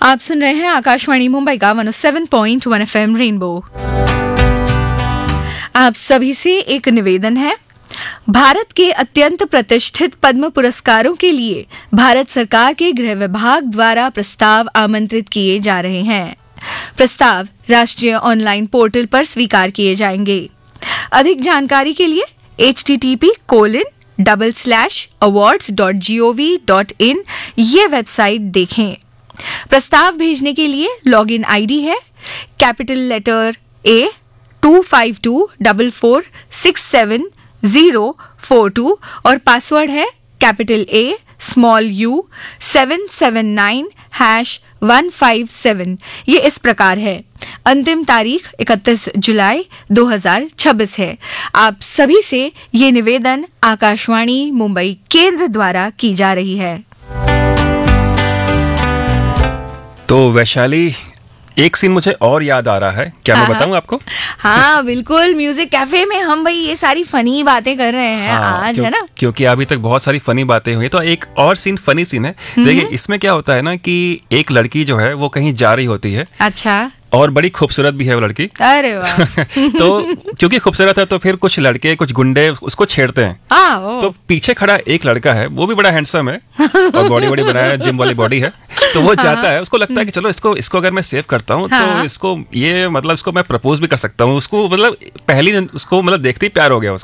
आप सुन रहे हैं आकाशवाणी मुंबई का 107.1 FM रेनबो। आप सभी से एक निवेदन है। भारत के अत्यंत प्रतिष्ठित पद्म पुरस्कारों के लिए भारत सरकार के गृह विभाग द्वारा प्रस्ताव आमंत्रित किए जा रहे हैं। प्रस्ताव राष्ट्रीय ऑनलाइन पोर्टल पर स्वीकार किए जाएंगे। अधिक जानकारी के लिए http://awards.gov.in ये वेबसाइट देखें। प्रस्ताव भेजने के लिए लॉगिन आईडी है कैपिटल लेटर A 2524467 और पासवर्ड है कैपिटल A स्मॉल u 779#157। ये इस प्रकार है। अंतिम तारीख 31 जुलाई 2026 है। आप सभी से ये निवेदन आकाशवाणी मुंबई केंद्र द्वारा की जा रही है। तो वैशाली, एक सीन मुझे और याद आ रहा है, क्या मैं बताऊं आपको? हाँ बिल्कुल, म्यूजिक कैफे में हम भाई ये सारी फनी बातें कर रहे हैं आज, है ना? क्योंकि अभी तक बहुत सारी फनी बातें हुई, तो एक और सीन फनी सीन है। देखिए, इसमें क्या होता है ना कि एक लड़की जो है वो कहीं जा रही होती है। अच्छा। और बड़ी खूबसूरत भी है वो लड़की। अरे वाह। तो क्योंकि खूबसूरत है तो फिर कुछ लड़के, कुछ गुंडे उसको छेड़ते हैं। तो पीछे खड़ा एक लड़का है, वो भी बड़ा हैंडसम है और बॉडी बनाया है, जिम वाली बॉडी है। तो वो जाता है, उसको लगता है कि चलो इसको अगर मैं सेव करता हूँ तो इसको मैं प्रपोज भी कर सकता हूँ। उसको मतलब देखते ही प्यार हो गया उसको।